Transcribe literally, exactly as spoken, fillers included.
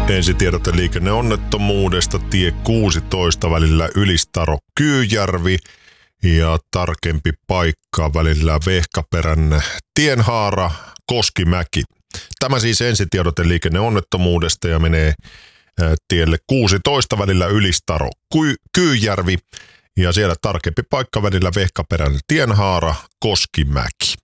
Ensitiedote liikenneonnettomuudesta tie kuusitoista välillä Ylistaro-Kyyjärvi ja tarkempi paikka välillä Vehkaperän tienhaara Koskimäki. Tämä siis ensitiedote liikenneonnettomuudesta ja menee tielle kuusitoista välillä Ylistaro-Kyyjärvi ja siellä tarkempi paikka välillä Vehkaperän tienhaara Koskimäki.